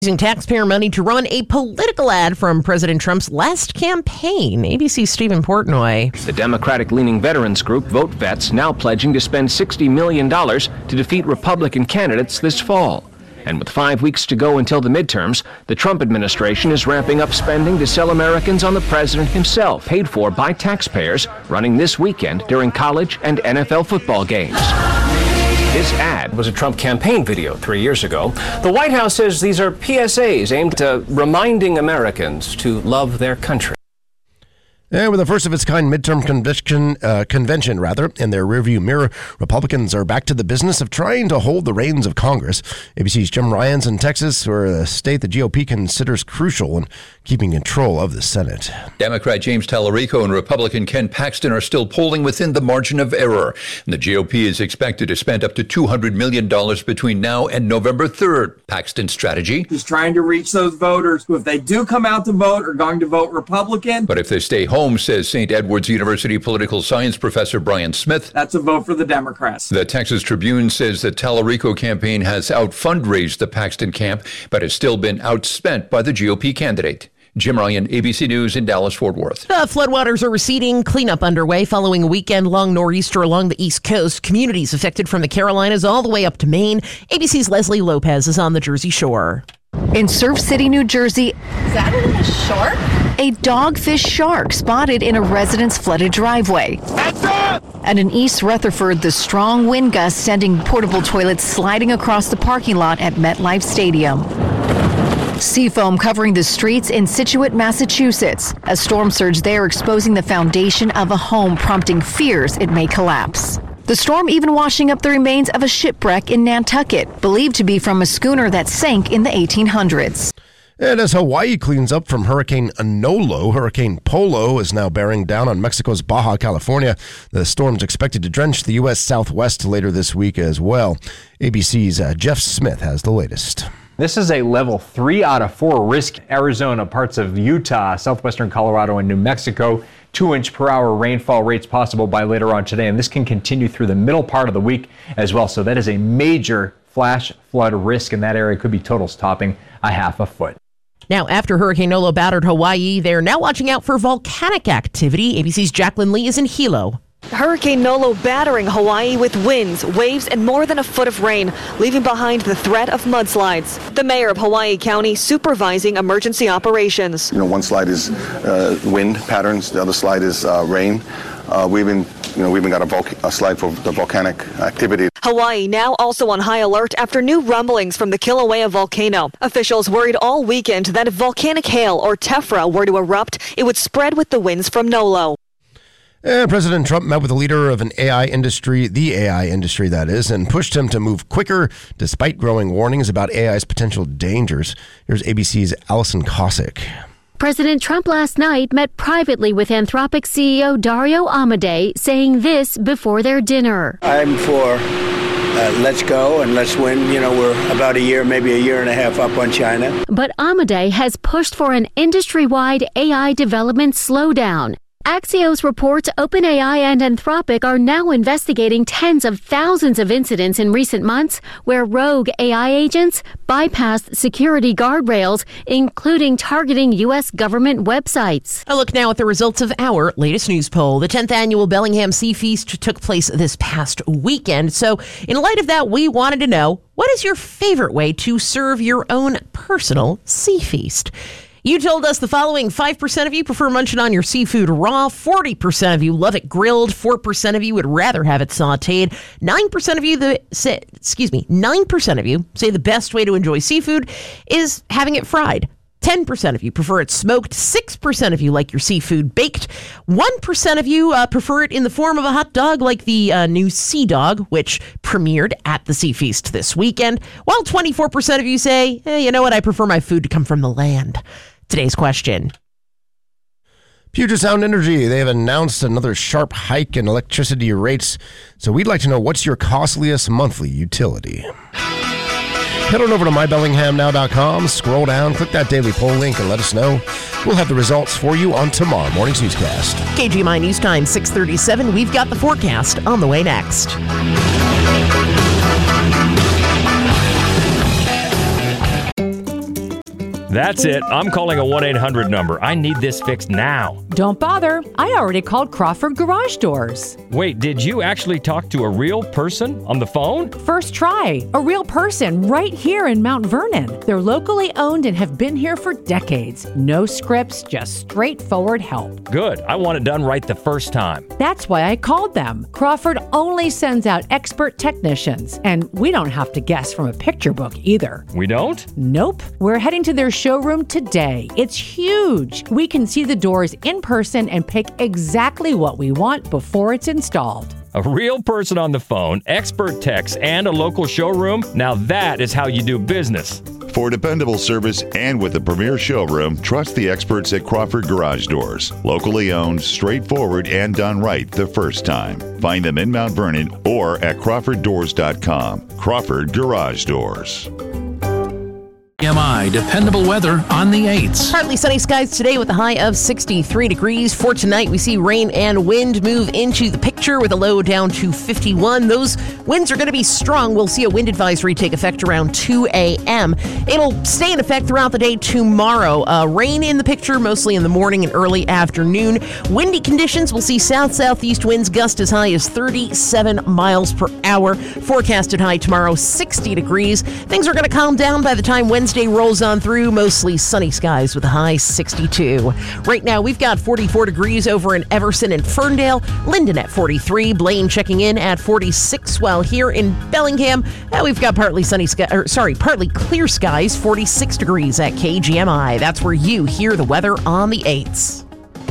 Using taxpayer money to run a political ad from President Trump's last campaign. ABC's Stephen Portnoy. The Democratic-leaning veterans group Vote Vets now pledging to spend $60 million to defeat Republican candidates this fall. And with 5 weeks to go until the midterms, the Trump administration is ramping up spending to sell Americans on the president himself, paid for by taxpayers, running this weekend during college and NFL football games. This ad was a Trump campaign video 3 years ago. The White House says these are PSAs aimed at reminding Americans to love their country. And with the first of its kind midterm convention in their rearview mirror, Republicans are back to the business of trying to hold the reins of Congress. ABC's Jim Ryan's in Texas, where a state the GOP considers crucial in keeping control of the Senate. Democrat James Tallarico and Republican Ken Paxton are still polling within the margin of error. And the GOP is expected to spend up to $200 million between now and November 3rd. Paxton's strategy is trying to reach those voters who, if they do come out to vote, are going to vote Republican. But if they stay home, says St. Edward's University political science professor Brian Smith, that's a vote for the Democrats. The Texas Tribune says the Tallarico campaign has out-fundraised the Paxton camp, but has still been outspent by the GOP candidate. Jim Ryan, ABC News in Dallas-Fort Worth. The floodwaters are receding. Cleanup underway following a weekend-long nor'easter along the East Coast. Communities affected from the Carolinas all the way up to Maine. ABC's Leslie Lopez is on the Jersey Shore. In Surf City, New Jersey, is that a shark? A dogfish shark spotted in a resident's flooded driveway. And in East Rutherford, the strong wind gusts sending portable toilets sliding across the parking lot at MetLife Stadium. Seafoam covering the streets in Scituate, Massachusetts. A storm surge there exposing the foundation of a home, prompting fears it may collapse. The storm even washing up the remains of a shipwreck in Nantucket, believed to be from a schooner that sank in the 1800s. And as Hawaii cleans up from Hurricane Nolo, Hurricane Polo is now bearing down on Mexico's Baja California. The storm's expected to drench the U.S. Southwest later this week as well. ABC's Jeff Smith has the latest. This is a level 3 out of 4 risk. Arizona, parts of Utah, southwestern Colorado, and New Mexico. 2-inch per hour rainfall rates possible by later on today. And this can continue through the middle part of the week as well. So that is a major flash flood risk in that area. Could be totals topping a half a foot. Now, after Hurricane Nolo battered Hawaii, they're now watching out for volcanic activity. ABC's Jacqueline Lee is in Hilo. Hurricane Nolo battering Hawaii with winds, waves, and more than a foot of rain, leaving behind the threat of mudslides. The mayor of Hawaii County supervising emergency operations. One slide is wind patterns, the other slide is rain. We even got a slide for the volcanic activity. Hawaii now also on high alert after new rumblings from the Kilauea volcano. Officials worried all weekend that if volcanic hail or tephra were to erupt, it would spread with the winds from Nolo. And President Trump met with the leader of the AI industry that is, and pushed him to move quicker despite growing warnings about AI's potential dangers. Here's ABC's Allison Cossack. President Trump last night met privately with Anthropic CEO Dario Amodei, saying this before their dinner. I'm for let's go and let's win. We're about a year, maybe a year and a half up on China. But Amodei has pushed for an industry-wide AI development slowdown. Axios reports OpenAI and Anthropic are now investigating tens of thousands of incidents in recent months where rogue AI agents bypassed security guardrails, including targeting U.S. government websites. A look now at the results of our latest news poll. The 10th annual Bellingham Sea Feast took place this past weekend. So in light of that, we wanted to know, what is your favorite way to serve your own personal sea feast? You told us the following: 5% of you prefer munching on your seafood raw, 40% of you love it grilled, 4% of you would rather have it sauteed, 9% of you 9% of you say the best way to enjoy seafood is having it fried. 10% of you prefer it smoked, 6% of you like your seafood baked, 1% of you prefer it in the form of a hot dog like the new Sea Dog, which premiered at the Sea Feast this weekend, while 24% of you say, you know what, I prefer my food to come from the land. Today's question. Puget Sound Energy, they have announced another sharp hike in electricity rates. So we'd like to know, what's your costliest monthly utility? Head on over to mybellinghamnow.com, scroll down, click that daily poll link, and let us know. We'll have the results for you on tomorrow morning's newscast. KGMI News Time, 6:37. We've got the forecast on the way next. That's it. I'm calling a 1-800 number. I need this fixed now. Don't bother. I already called Crawford Garage Doors. Wait, did you actually talk to a real person on the phone? First try. A real person right here in Mount Vernon. They're locally owned and have been here for decades. No scripts, just straightforward help. Good. I want it done right the first time. That's why I called them. Crawford only sends out expert technicians, and we don't have to guess from a picture book either. We don't? Nope. We're heading to their showroom today. It's huge. We can see the doors in person and pick exactly what we want before it's installed. A real person on the phone, expert techs, and a local showroom? Now that is how you do business. For dependable service and with a premier showroom, trust the experts at Crawford Garage Doors. Locally owned, straightforward, and done right the first time. Find them in Mount Vernon or at crawforddoors.com. Crawford Garage Doors. GMI dependable weather on the 8s. Partly sunny skies today with a high of 63 degrees. For tonight, we see rain and wind move into the picture with a low down to 51. Those winds are going to be strong. We'll see a wind advisory take effect around 2 a.m. It'll stay in effect throughout the day tomorrow. Rain in the picture, mostly in the morning and early afternoon. Windy conditions, we'll see south-southeast winds gust as high as 37 miles per hour. Forecasted high tomorrow, 60 degrees. Things are going to calm down by the time Wednesday rolls on through, mostly sunny skies with a high 62. Right now, we've got 44 degrees over in Everson and Ferndale, Linden at 43, Blaine checking in at 46, while here in Bellingham, we've got partly clear skies, 46 degrees at KGMI. That's where you hear the weather on the 8s.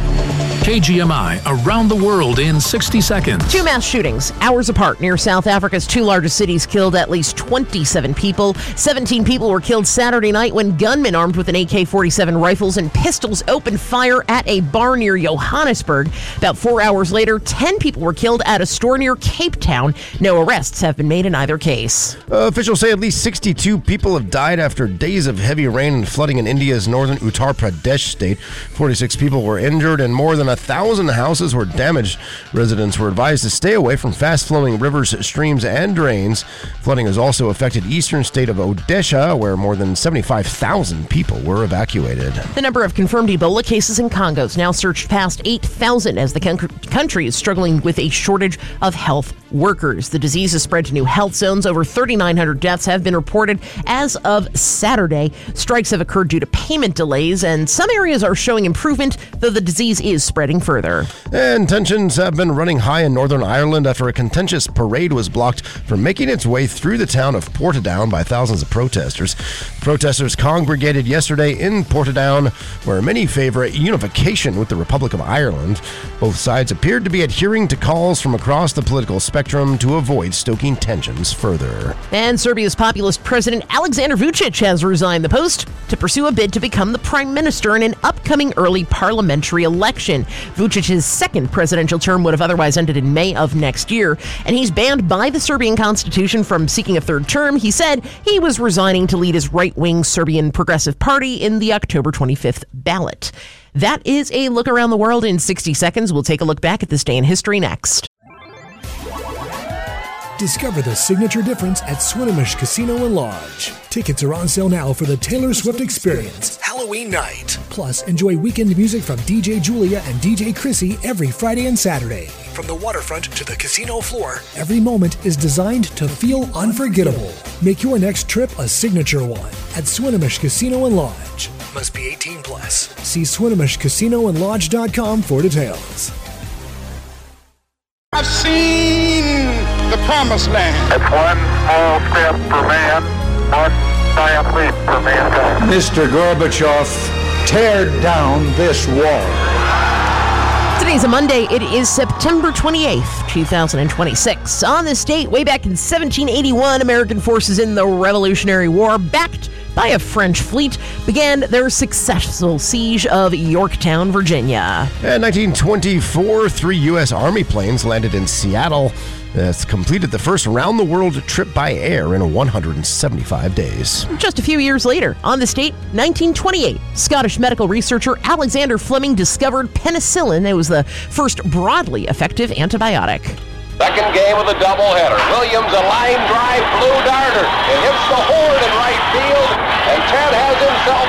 KGMI around the world in 60 seconds. 2 mass shootings, hours apart, near South Africa's 2 largest cities killed at least 27 people. 17 people were killed Saturday night when gunmen armed with an AK-47 rifles and pistols opened fire at a bar near Johannesburg. About 4 hours later, 10 people were killed at a store near Cape Town. No arrests have been made in either case. Officials say at least 62 people have died after days of heavy rain and flooding in India's northern Uttar Pradesh state. 46 people were injured and more than 1,000 houses were damaged. Residents were advised to stay away from fast-flowing rivers, streams, and drains. Flooding has also affected eastern state of Odisha, where more than 75,000 people were evacuated. The number of confirmed Ebola cases in Congo has now surged past 8,000 as the country is struggling with a shortage of health workers. The disease has spread to new health zones. Over 3,900 deaths have been reported as of Saturday. Strikes have occurred due to payment delays, and some areas are showing improvement, though the disease is spreading further. And tensions have been running high in Northern Ireland after a contentious parade was blocked from making its way through the town of Portadown by thousands of protesters. Protesters congregated yesterday in Portadown, where many favor unification with the Republic of Ireland. Both sides appeared to be adhering to calls from across the political spectrum to avoid stoking tensions further. And Serbia's populist president Aleksandar Vučić has resigned the post to pursue a bid to become the prime minister in an upcoming early parliamentary election. Vučić's second presidential term would have otherwise ended in May of next year, and he's banned by the Serbian constitution from seeking a third term. He said he was resigning to lead his right-wing Serbian Progressive Party in the October 25th ballot. That is a look around the world in 60 seconds. We'll take a look back at this day in history next. Discover the signature difference at Swinomish Casino and Lodge. Tickets are on sale now for the Taylor Swift Experience, Halloween night. Plus, enjoy weekend music from DJ Julia and DJ Chrissy every Friday and Saturday. From the waterfront to the casino floor, every moment is designed to feel unforgettable. Make your next trip a signature one at Swinomish Casino and Lodge. Must be 18 plus. See SwinomishCasinoandLodge.com for details. I've seen the promised land. It's one small step for man, one giant leap for mankind. Mr. Gorbachev, tear down this wall. Today's a Monday. It is September 28th, 2026. On this date, way back in 1781, American forces in the Revolutionary War, backed by a French fleet, began their successful siege of Yorktown, Virginia. In 1924, 3 U.S. Army planes landed in Seattle. That's completed the first round-the-world trip by air in 175 days. Just a few years later, on this date, 1928, Scottish medical researcher Alexander Fleming discovered penicillin. It was the first broadly effective antibiotic. Second game of the doubleheader. Williams, a line drive, blue darter. It hits the horn in right field, and Ted has himself